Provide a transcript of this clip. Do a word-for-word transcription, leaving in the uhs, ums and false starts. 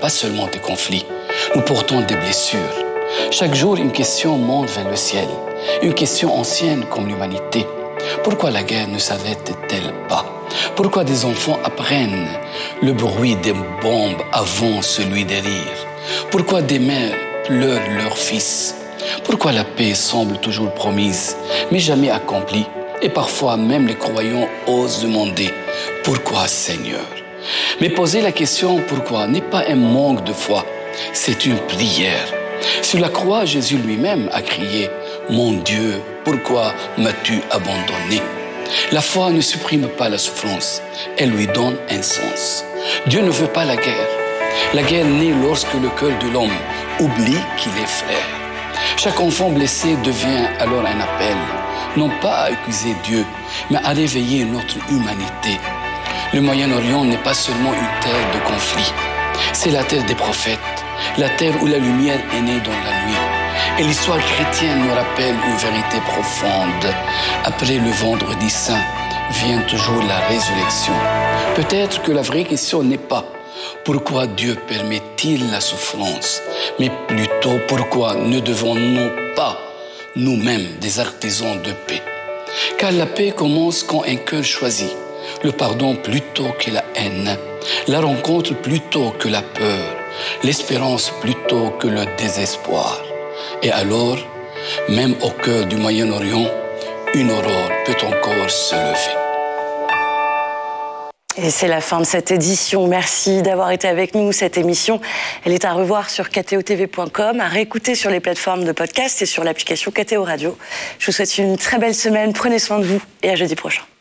pas seulement des conflits. Nous portons des blessures. Chaque jour, une question monte vers le ciel. Une question ancienne comme l'humanité. Pourquoi la guerre ne s'arrête-t-elle pas? Pourquoi des enfants apprennent le bruit des bombes avant celui des rires? Pourquoi des mères pleurent leurs fils? Pourquoi la paix semble toujours promise, mais jamais accomplie? Et parfois, même les croyants osent demander « Pourquoi, Seigneur ?» Mais poser la question « Pourquoi » n'est pas un manque de foi, c'est une prière. Sur la croix, Jésus lui-même a crié « Mon Dieu, pourquoi m'as-tu abandonné ?» La foi ne supprime pas la souffrance, elle lui donne un sens. Dieu ne veut pas la guerre. La guerre naît lorsque le cœur de l'homme oublie qu'il est frère. Chaque enfant blessé devient alors un appel, non pas à accuser Dieu, mais à réveiller notre humanité. Le Moyen-Orient n'est pas seulement une terre de conflit, c'est la terre des prophètes, la terre où la lumière est née dans la nuit. Et l'histoire chrétienne nous rappelle une vérité profonde. Après le vendredi saint vient toujours la résurrection. Peut-être que la vraie question n'est pas pourquoi Dieu permet-il la souffrance, mais plutôt pourquoi ne devons-nous pas nous-mêmes des artisans de paix? Car la paix commence quand un cœur choisit le pardon plutôt que la haine, la rencontre plutôt que la peur, l'espérance plutôt que le désespoir. Et alors, même au cœur du Moyen-Orient, une aurore peut encore se lever. Et c'est la fin de cette édition. Merci d'avoir été avec nous. Cette émission, elle est à revoir sur k t o t v point com, à réécouter sur les plateformes de podcast et sur l'application K T O Radio. Je vous souhaite une très belle semaine. Prenez soin de vous et à jeudi prochain.